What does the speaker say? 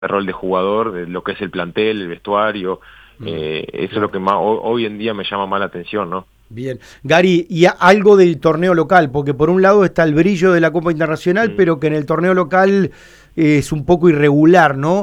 rol de jugador, de lo que es el plantel, el vestuario. Eso es lo que más hoy en día me llama más la atención, ¿no? Bien. Gary, y algo del torneo local, porque por un lado está el brillo de la Copa Internacional, Mm. pero que en el torneo local es un poco irregular, ¿no?